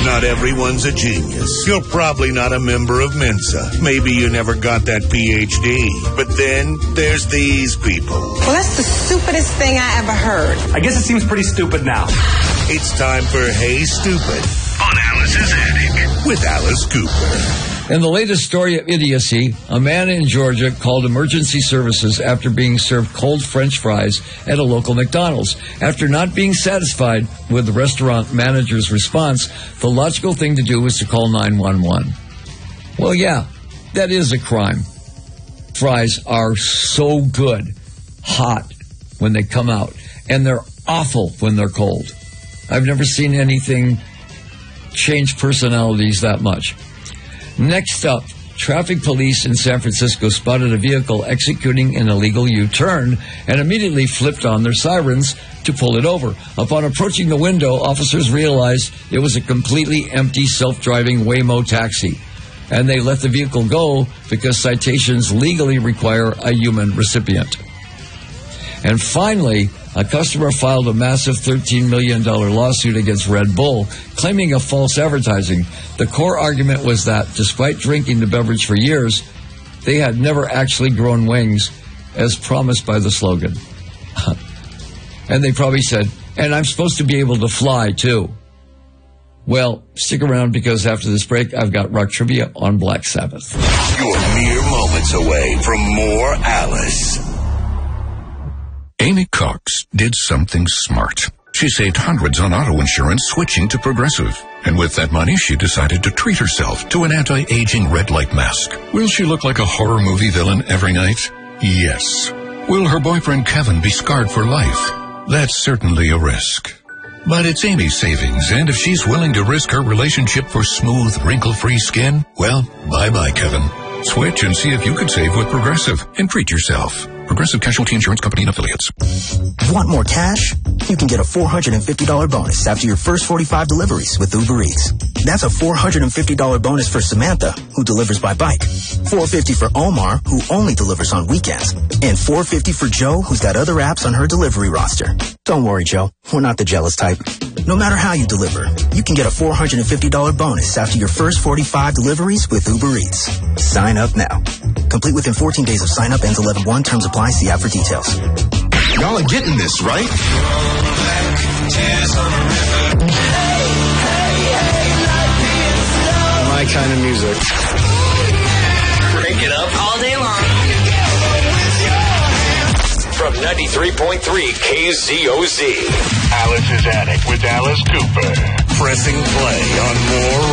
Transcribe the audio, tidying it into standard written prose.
Not everyone's a genius. You're probably not a member of Mensa. Maybe you never got that PhD. But then there's these people. Well, that's the stupidest thing I ever heard. I guess it seems pretty stupid now. It's time for Hey Stupid on Alice's Attic with Alice Cooper. In the latest story of idiocy, a man in Georgia called emergency services after being served cold French fries at a local McDonald's. After not being satisfied with the restaurant manager's response, the logical thing to do was to call 911. Well, yeah, that is a crime. Fries are so good, hot when they come out, and they're awful when they're cold. I've never seen anything change personalities that much. Next up, traffic police in San Francisco spotted a vehicle executing an illegal U-turn and immediately flipped on their sirens to pull it over. Upon approaching the window, officers realized it was a completely empty self-driving Waymo taxi, and they let the vehicle go because citations legally require a human recipient. And finally, a customer filed a massive $13 million lawsuit against Red Bull, claiming a false advertising. The core argument was that, despite drinking the beverage for years, they had never actually grown wings, as promised by the slogan. And they probably said, and I'm supposed to be able to fly, too. Well, stick around, because after this break, I've got rock trivia on Black Sabbath. You're mere moments away from more Alice. Amy Cox did something smart. She saved hundreds on auto insurance switching to Progressive. And with that money, she decided to treat herself to an anti-aging red light mask. Will she look like a horror movie villain every night? Yes. Will her boyfriend Kevin be scarred for life? That's certainly a risk. But it's Amy's savings, and if she's willing to risk her relationship for smooth, wrinkle-free skin, well, bye-bye, Kevin. Switch and see if you could save with Progressive and treat yourself. Progressive Casualty Insurance Company and Affiliates. Want more cash? You can get a $450 bonus after your first 45 deliveries with Uber Eats. That's a $450 bonus for Samantha, who delivers by bike. $450 for Omar, who only delivers on weekends. And $450 for Joe, who's got other apps on her delivery roster. Don't worry, Joe. We're not the jealous type. No matter how you deliver, you can get a $450 bonus after your first 45 deliveries with Uber Eats. Sign up now. Complete within 14 days of sign up. Ends 11/1. Terms apply. See app for details. Y'all are getting this, right? My kind of music. Crank it up all day long. From 93.3 KZOZ. Alice's Attic with Alice Cooper. Pressing play on more